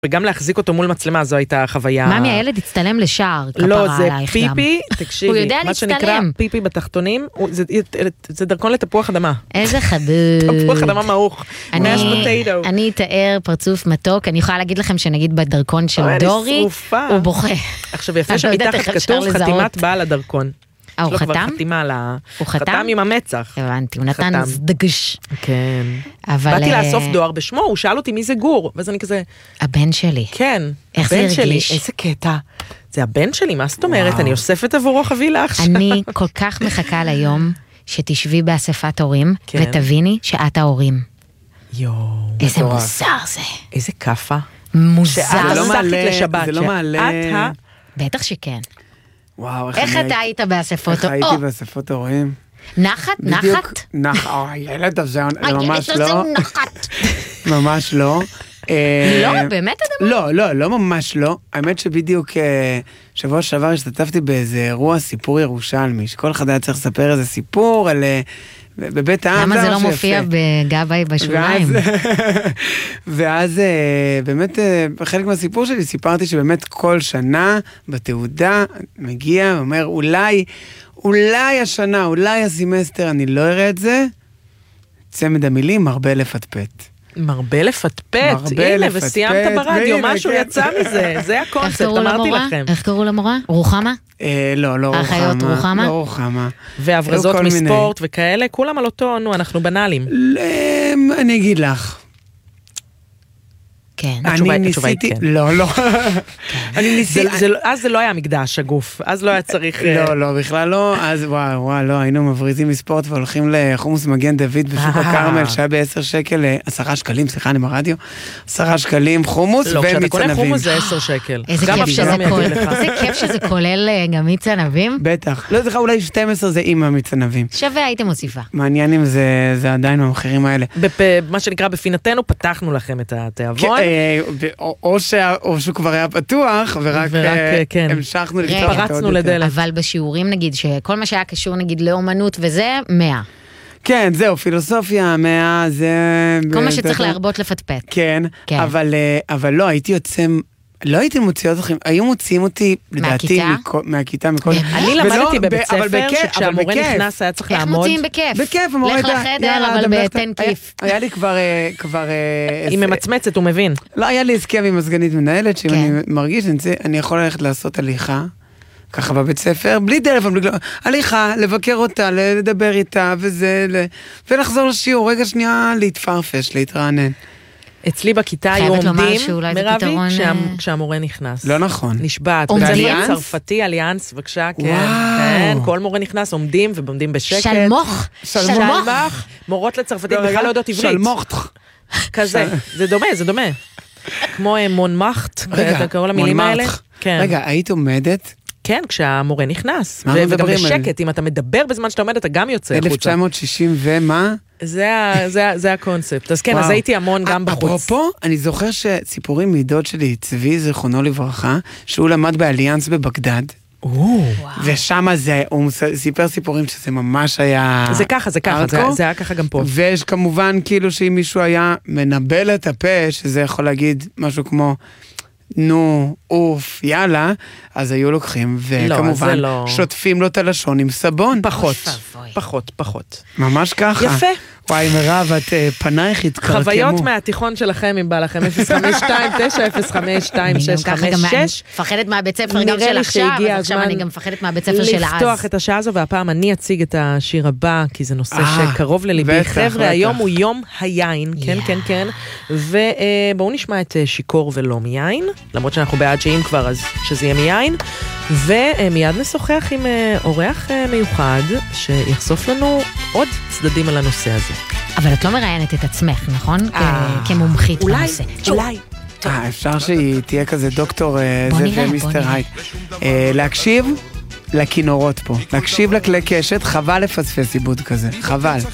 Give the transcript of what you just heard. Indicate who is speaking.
Speaker 1: וגם להחזיק אותו מול מצלמה, זו הייתה חוויה...
Speaker 2: ממי, הילד הצטלם לשער,
Speaker 1: לא, זה פיפי, תקשיבי.
Speaker 2: הוא יודע
Speaker 1: מה שנקרא
Speaker 2: להצטלם.
Speaker 1: פיפי בתחתונים, זה דרכון לתפוח אדמה.
Speaker 2: איזה חבוב.
Speaker 1: תפוח אדמה מעוך.
Speaker 2: אני אתאר פרצוף מתוק, אני יכולה להגיד לכם שנגיד בדרכון של דורי, הוא בוכה.
Speaker 1: עכשיו יפה שמתחת כתוב חתימת בעל הדרכון.
Speaker 2: הוא חתם?
Speaker 1: הוא חתם עם המצח.
Speaker 2: הבנתי, הוא נתן דגש.
Speaker 1: כן. באתי לאסוף דואר בשמו, הוא שאל אותי מי זה גור, ואז אני כזה...
Speaker 2: הבן שלי.
Speaker 1: כן.
Speaker 2: איך זה הרגיש?
Speaker 1: איזה קטע. זה הבן שלי, מה זאת אומרת? אני אוספת עבורו חבילה עכשיו.
Speaker 2: אני כל כך מחכה ליום שתשבי באספת הורים, ותביני שאת ההורים.
Speaker 1: יואו.
Speaker 2: איזה מוזר זה.
Speaker 1: איזה כפה.
Speaker 2: מוזר.
Speaker 1: זה לא מעלה. בטח שכן.
Speaker 3: וואו,
Speaker 2: איך אתה היית באספות?
Speaker 3: איך הייתי באספות הורים?
Speaker 2: נחת?
Speaker 3: הילד הזה, ממש לא. ממש לא.
Speaker 2: לא, באמת אדם?
Speaker 3: לא ממש לא. האמת שבדיוק שבוע שעבר השתתפתי באיזה אירוע סיפור ירושלמי, שכל אחד היה צריך לספר איזה סיפור על... בבית העם.
Speaker 2: למה זה לא מופיע בגבי בשוליים?
Speaker 3: ואז באמת בחלק מהסיפור שלי סיפרתי שבאמת כל שנה בתעודה מגיע ואומר אולי השנה, אולי הסמסטר אני לא אראה את זה, צמד המילים מרבה לפטפט.
Speaker 1: מרבה לפטפט, הנה וסיימת ברדיו, משהו יצא מזה, זה הקונספט, אמרתי לכם.
Speaker 2: איך קראו למורה? רוחמה?
Speaker 3: לא רוחמה.
Speaker 2: אחיות רוחמה?
Speaker 3: לא רוחמה.
Speaker 1: והברזות מספורט וכאלה, כולם על אותו, אנחנו בנאלים.
Speaker 3: אני אגיד לך.
Speaker 2: כן.
Speaker 1: התשובה היא כן.
Speaker 3: לא.
Speaker 1: אני ניסיתי, אז זה לא היה מקדש הגוף, אז לא היה צריך...
Speaker 3: לא, בכלל לא, אז וואו, לא, היינו מבריזים מספורט והולכים לחומוס מגן דוד בשוק הכרמל, שהיה ב10 שקל, 10 שקלים, סליחה, אני ברדיו, 10 שקלים חומוס ומיץ ענבים.
Speaker 1: לא, כשאתה קונה חומוס זה 10 שקל.
Speaker 2: איזה כיף שזה כולל גם מיץ ענבים.
Speaker 3: בטח, לא זכה, אולי 12 זה עם המיץ ענבים.
Speaker 2: שווה, הייתם מוסיפה.
Speaker 3: מעניין אם זה עדיין במחירים האלה.
Speaker 1: מה שנקרא בפינתנו, פתחנו לכם את התיאבון.
Speaker 3: או שהוא כבר היה פתוח, ורק המשכנו לפתוח.
Speaker 1: פרצנו לדלת.
Speaker 2: אבל בשיעורים נגיד, שכל מה שהיה קשור נגיד לאומנות וזה, 100.
Speaker 3: כן, זהו, פילוסופיה, 100, זה...
Speaker 2: כל מה שצריך להרבות לפטפט.
Speaker 3: כן, אבל לא, הייתי יוצא... לא הייתי מוציאות אתכם, היו מוציאים אותי, לדעתי, מהכיתה, מכל...
Speaker 1: אני למדתי בבית ספר, שכשהמורה נכנס היה צריך לעמוד...
Speaker 2: איך מוציאים בכיף?
Speaker 3: בכיף, המורה...
Speaker 2: לך לחדר, אבל בתן כיף.
Speaker 3: היה לי כבר...
Speaker 1: היא ממצמצת, הוא מבין.
Speaker 3: לא, היה לי הסכם עם הסגנית מנהלת, שאם אני מרגיש, אני יכול ללכת לעשות הליכה, ככה בבית ספר, בלי טלפון, הליכה, לבקר אותה, לדבר איתה, ולחזור לשיעור, רגע שנייה להתפרפש, להתרענן.
Speaker 1: אצלי בכיתה היו עומדים, מרבי, כשהמורה נכנס.
Speaker 3: לא נכון.
Speaker 1: נשבעת. באליאנס? צרפתי, אליאנס, בבקשה, כן. כל מורה נכנס, עומדים ובעומדים בשקט.
Speaker 2: שלמוך.
Speaker 1: מורות לצרפתית, בכלל לא יודעות עברית.
Speaker 3: שלמוך.
Speaker 1: כזה. זה דומה. כמו מונמחט, אתה קורא למילים האלה?
Speaker 3: רגע, היית עומדת?
Speaker 1: כן, כשהמורה נכנס. וגם בשקט, אם אתה מדבר בזמן שאתה עומד, אתה גם יוצא החוצה.
Speaker 3: 1960 ומה?
Speaker 1: זה הקונספט. אז כן, אז הייתי המון גם בחוץ.
Speaker 3: אפרופו, אני זוכר שסיפורים מידות שלי, צבי זיכרונו לברכה, שהוא למד באליאנס בבגדד. ושם הוא סיפר סיפורים שזה ממש היה...
Speaker 1: זה ככה, זה היה ככה גם פה.
Speaker 3: ויש כמובן כאילו שאם מישהו היה מנבל את הפה, שזה יכול להגיד משהו כמו... נו, אוף, יאללה, אז היו לוקחים, וכמובן שוטפים לו את הלשון עם סבון.
Speaker 1: פחות.
Speaker 3: ממש ככה.
Speaker 1: יפה.
Speaker 3: וואי, מירב, את פנייך התקרקמו.
Speaker 1: חוויות מהתיכון שלכם, אם בא לכם, 052-9-05-265.
Speaker 2: מפחדת מהבית ספר גם של עכשיו, אז עכשיו אני גם מפחדת מהבית ספר של אז.
Speaker 1: לפתוח את השעה הזו, והפעם אני אציג את השיר הבא, כי זה נושא שקרוב לליבי. חבר'ה, היום הוא יום היין, כן. ובואו נשמע את שיקור ולא מיין, למרות שאנחנו בעד שאם כבר, אז שזה יהיה מיין. ומיד נשוחח עם אורח מיוחד, שיחשוף לנו עוד צדדים על הנושא הזה.
Speaker 2: אבל את לא מראיינת את עצמך, נכון? כמומחית בנושא.
Speaker 1: אולי.
Speaker 3: אפשר שהיא תהיה כזה דוקטור זה ומיסטר הייט. להקשיב לכינורות פה. להקשיב לכלי קשת, חבל לפספס עיבוד כזה. חבל.